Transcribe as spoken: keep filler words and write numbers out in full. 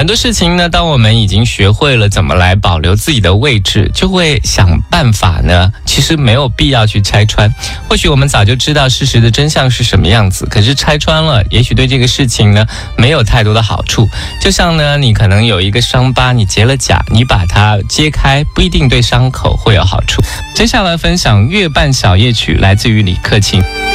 很多事情呢，当我们已经学会了怎么来保留自己的位置，就会想办法呢，其实没有必要去拆穿。或许我们早就知道事实的真相是什么样子，可是拆穿了，也许对这个事情呢，没有太多的好处。就像呢，你可能有一个伤疤，你结了痂，你把它揭开，不一定对伤口会有好处。接下来分享《月半小夜曲》，来自于李克勤。